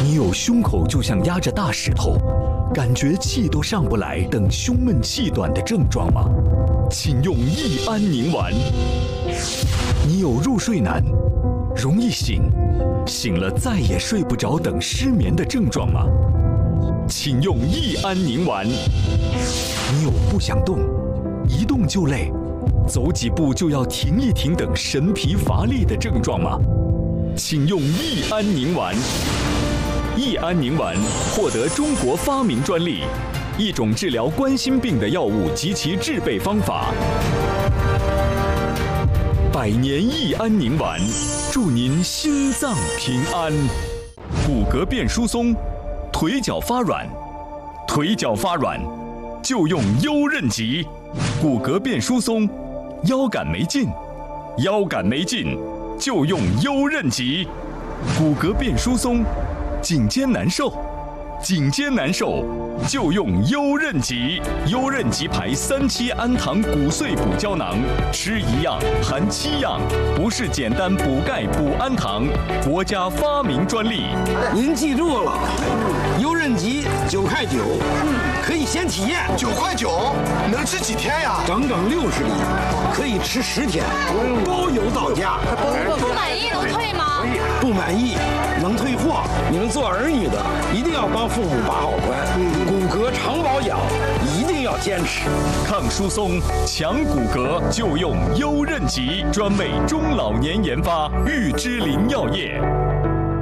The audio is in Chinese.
你有胸口就像压着大石头，感觉气都上不来等胸闷气短的症状吗？请用益安宁丸。你有入睡难、容易醒、醒了再也睡不着等失眠的症状吗？请用益安宁丸。你有不想动、一动就累、走几步就要停一停等神疲乏力的症状吗？请用益安宁丸。益安宁丸获得中国发明专利，一种治疗冠心病的药物及其制备方法。100年益安宁丸，祝您心脏平安。骨骼变疏松，腿脚发软，腿脚发软就用优韧极。骨骼变疏松，腰杆没劲，腰杆没劲就用优韧极。骨骼变疏松，颈肩难受，颈肩难受就用优韧极。优韧极牌3期氨糖骨碎补胶囊，吃1样含7样，不是简单补钙补氨糖，国家发明专利。 您记住了，优韧极9.9块，可以先体验。 9.9块，能吃几天呀？ 整整60粒，可以吃10天，包邮到家。 不满意能退吗？ 不满意能退货。你们做儿女的一定要帮父母把好关，骨骼常保养一定要坚持。 抗疏松、强骨骼就用优韧极，专为中老年研发，玉之林药业。